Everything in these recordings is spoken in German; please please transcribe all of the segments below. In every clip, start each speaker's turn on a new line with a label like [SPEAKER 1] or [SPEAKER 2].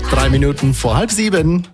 [SPEAKER 1] 3 Minuten vor 6:30.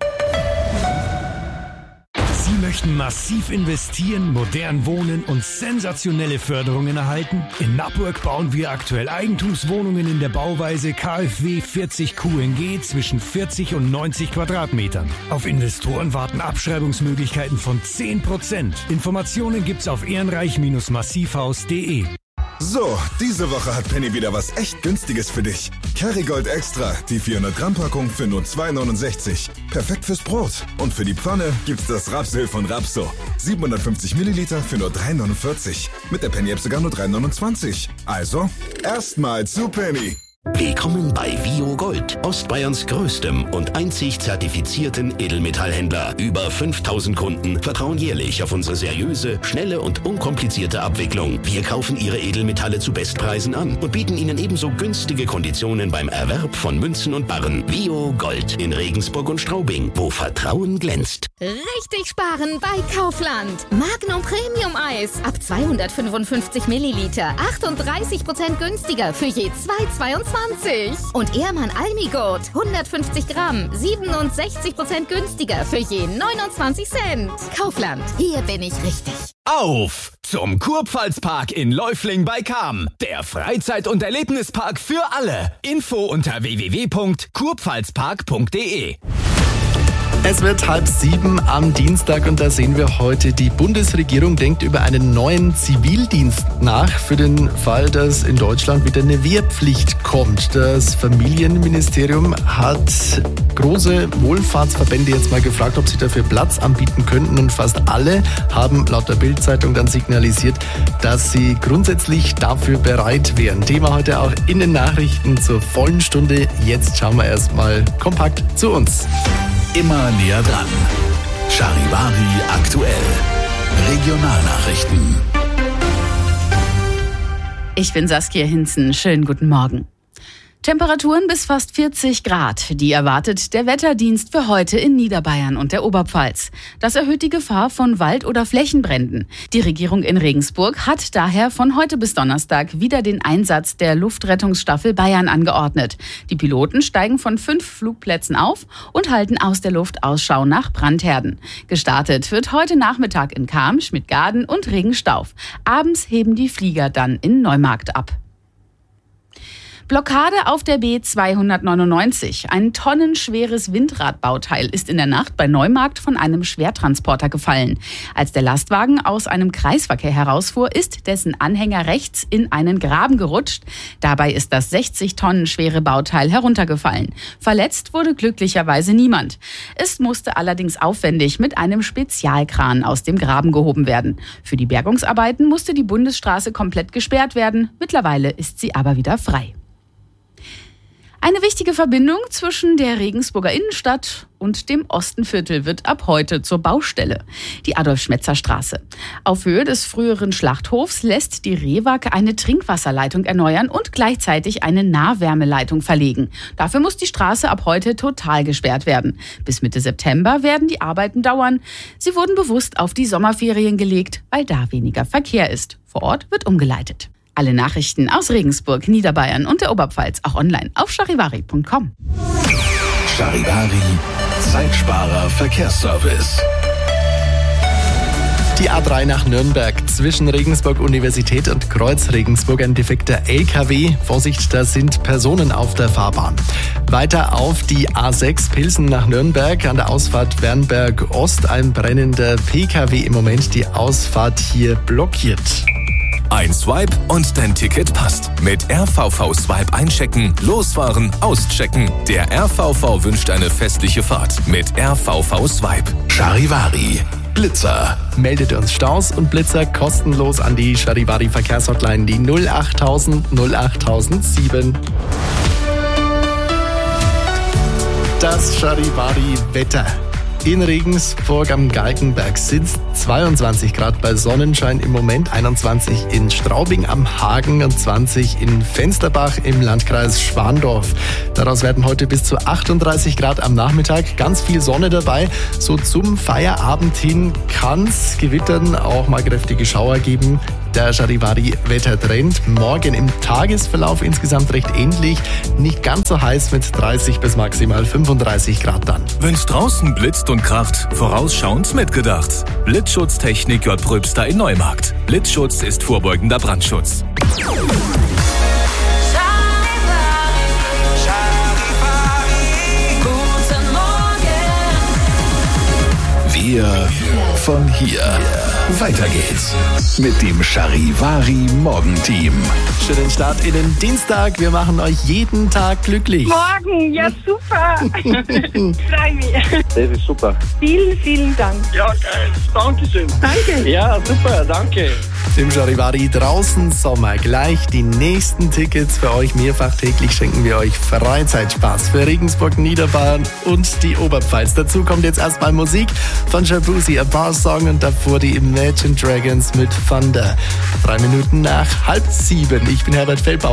[SPEAKER 2] Sie möchten massiv investieren, modern wohnen und sensationelle Förderungen erhalten? In Nappburg bauen wir aktuell Eigentumswohnungen in der Bauweise KfW 40 QNG zwischen 40 und 90 Quadratmetern. Auf Investoren warten Abschreibungsmöglichkeiten von 10%. Informationen gibt's auf ehrenreich-massivhaus.de.
[SPEAKER 3] So, diese Woche hat Penny wieder was echt Günstiges für dich. Kerrygold Extra, die 400 Gramm Packung für nur 2,69. Perfekt fürs Brot. Und für die Pfanne gibt's das Rapsöl von Rapso. 750 Milliliter für nur 3,49. Mit der Penny-App sogar nur 3,29. Also, erstmal zu Penny.
[SPEAKER 4] Willkommen bei Vio Gold, Ostbayerns größtem und einzig zertifizierten Edelmetallhändler. Über 5000 Kunden vertrauen jährlich auf unsere seriöse, schnelle und unkomplizierte Abwicklung. Wir kaufen Ihre Edelmetalle zu Bestpreisen an und bieten Ihnen ebenso günstige Konditionen beim Erwerb von Münzen und Barren. Vio Gold in Regensburg und Straubing, wo Vertrauen glänzt.
[SPEAKER 5] Richtig sparen bei Kaufland. Magnum Premium Eis ab 255 Milliliter, 38% günstiger für je 2,22. Und Ehrmann Almigurt, 150 Gramm, 67% günstiger für je 29 Cent. Kaufland, hier bin ich richtig.
[SPEAKER 6] Auf zum Kurpfalzpark in Läufling bei Cham. Der Freizeit- und Erlebnispark für alle. Info unter www.kurpfalzpark.de.
[SPEAKER 1] Es wird 6:30 am Dienstag und da sehen wir heute, die Bundesregierung denkt über einen neuen Zivildienst nach, für den Fall, dass in Deutschland wieder eine Wehrpflicht kommt. Das Familienministerium hat große Wohlfahrtsverbände jetzt mal gefragt, ob sie dafür Platz anbieten könnten, und fast alle haben laut der Bild-Zeitung dann signalisiert, dass sie grundsätzlich dafür bereit wären. Thema heute auch in den Nachrichten zur vollen Stunde. Jetzt schauen wir erstmal kompakt zu uns.
[SPEAKER 7] Immer näher dran. Charivari aktuell. Regionalnachrichten.
[SPEAKER 8] Ich bin Saskia Hinzen. Schönen guten Morgen. Temperaturen bis fast 40 Grad. Die erwartet der Wetterdienst für heute in Niederbayern und der Oberpfalz. Das erhöht die Gefahr von Wald- oder Flächenbränden. Die Regierung in Regensburg hat daher von heute bis Donnerstag wieder den Einsatz der Luftrettungsstaffel Bayern angeordnet. Die Piloten steigen von 5 Flugplätzen auf und halten aus der Luft Ausschau nach Brandherden. Gestartet wird heute Nachmittag in Cham, Schmidtgarden und Regenstauf. Abends heben die Flieger dann in Neumarkt ab. Blockade auf der B299. Ein tonnenschweres Windradbauteil ist in der Nacht bei Neumarkt von einem Schwertransporter gefallen. Als der Lastwagen aus einem Kreisverkehr herausfuhr, ist dessen Anhänger rechts in einen Graben gerutscht. Dabei ist das 60 Tonnen schwere Bauteil heruntergefallen. Verletzt wurde glücklicherweise niemand. Es musste allerdings aufwendig mit einem Spezialkran aus dem Graben gehoben werden. Für die Bergungsarbeiten musste die Bundesstraße komplett gesperrt werden. Mittlerweile ist sie aber wieder frei. Eine wichtige Verbindung zwischen der Regensburger Innenstadt und dem Ostenviertel wird ab heute zur Baustelle. Die Adolf-Schmetzer-Straße. Auf Höhe des früheren Schlachthofs lässt die REWAG eine Trinkwasserleitung erneuern und gleichzeitig eine Nahwärmeleitung verlegen. Dafür muss die Straße ab heute total gesperrt werden. Bis Mitte September werden die Arbeiten dauern. Sie wurden bewusst auf die Sommerferien gelegt, weil da weniger Verkehr ist. Vor Ort wird umgeleitet. Alle Nachrichten aus Regensburg, Niederbayern und der Oberpfalz auch online auf charivari.com.
[SPEAKER 7] Charivari, Zeitsparer Verkehrsservice.
[SPEAKER 1] Die A3 nach Nürnberg zwischen Regensburg Universität und Kreuz Regensburg ein defekter LKW. Vorsicht, da sind Personen auf der Fahrbahn. Weiter auf die A6 Pilsen nach Nürnberg an der Ausfahrt Wernberg Ost. Ein brennender PKW im Moment, die Ausfahrt hier blockiert.
[SPEAKER 9] Ein Swipe und dein Ticket passt. Mit RVV Swipe einchecken, losfahren, auschecken. Der RVV wünscht eine festliche Fahrt mit RVV Swipe.
[SPEAKER 7] Charivari, Blitzer.
[SPEAKER 1] Meldet uns Staus und Blitzer kostenlos an die Charivari Verkehrshotline, die 08000 08007. Das Charivari Wetter. In Regensburg am Galgenberg sind es 22 Grad bei Sonnenschein im Moment, 21 in Straubing am Hagen und 20 in Fensterbach im Landkreis Schwandorf. Daraus werden heute bis zu 38 Grad am Nachmittag, ganz viel Sonne dabei. So zum Feierabend hin kann es gewittern, auch mal kräftige Schauer geben. Der Charivari-Wettertrend. Morgen im Tagesverlauf insgesamt recht ähnlich. Nicht ganz so heiß mit 30 bis maximal 35 Grad dann.
[SPEAKER 9] Wenn's draußen blitzt und kracht, vorausschauend mitgedacht. Blitzschutztechnik J. Pröbster in Neumarkt. Blitzschutz ist vorbeugender Brandschutz.
[SPEAKER 7] Wir von hier. Weiter geht's mit dem Charivari Morgenteam.
[SPEAKER 1] Schönen Start in den Dienstag. Wir machen euch jeden Tag glücklich.
[SPEAKER 10] Morgen, ja super. Freue mich.
[SPEAKER 11] Das ist super.
[SPEAKER 10] Vielen, vielen Dank.
[SPEAKER 11] Ja, geil. Dankeschön.
[SPEAKER 10] Danke.
[SPEAKER 11] Ja, super, danke.
[SPEAKER 1] Im Charivari draußen Sommer. Gleich die nächsten Tickets für euch. Mehrfach täglich schenken wir euch Freizeitspaß für Regensburg, Niederbayern und die Oberpfalz. Dazu kommt jetzt erstmal Musik von Shabuzi, A Bar Song, und davor die Imagine Dragons mit Thunder. 3 Minuten nach 6:30. Ich bin Herbert Feldbauer.